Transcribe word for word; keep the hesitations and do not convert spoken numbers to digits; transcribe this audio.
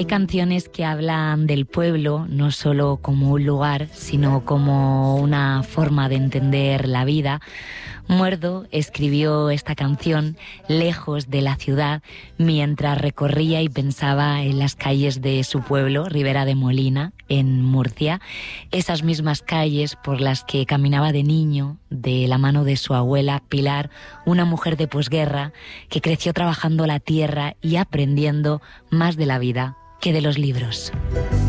Hay canciones que hablan del pueblo, no solo como un lugar, sino como una forma de entender la vida. Muerdo escribió esta canción lejos de la ciudad mientras recorría y pensaba en las calles de su pueblo, Ribera de Molina, en Murcia, esas mismas calles por las que caminaba de niño de la mano de su abuela Pilar, una mujer de posguerra que creció trabajando la tierra y aprendiendo más de la vida que de los libros.